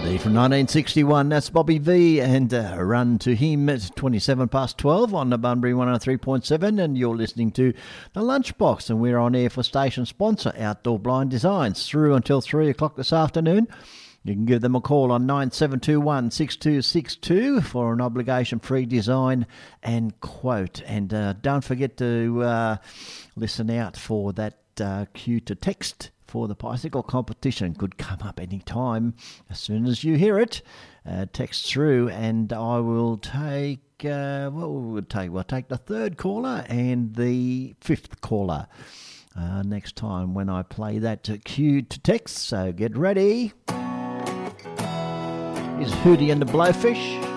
From 1961, that's Bobby V and Run to Him at 27 past 12 on the Bunbury 103.7, and you're listening to The Lunchbox, and we're on air for station sponsor Outdoor Blind Designs through until 3 o'clock this afternoon. You can give them a call on 9721 6262 for an obligation-free design and quote. And don't forget to listen out for that cue to text for the bicycle competition. Could come up any time. As soon as you hear it, text through, and I will take we'll take the third caller and the fifth caller next time when I play that cue to text. So get ready. Here's Hootie and the Blowfish.